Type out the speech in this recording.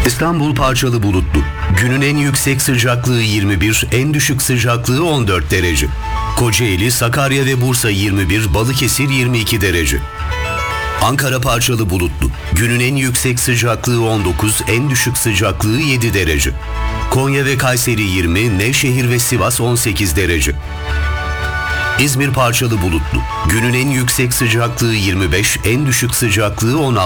İstanbul parçalı bulutlu. Günün en yüksek sıcaklığı 21, en düşük sıcaklığı 14 derece. Kocaeli, Sakarya ve Bursa 21, Balıkesir 22 derece. Ankara parçalı bulutlu. Günün en yüksek sıcaklığı 19, en düşük sıcaklığı 7 derece. Konya ve Kayseri 20, Nevşehir ve Sivas 18 derece. İzmir parçalı bulutlu. Günün en yüksek sıcaklığı 25, en düşük sıcaklığı 16.